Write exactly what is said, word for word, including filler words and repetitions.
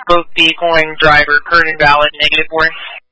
Both vehicle and driver current invalid, negative warrants.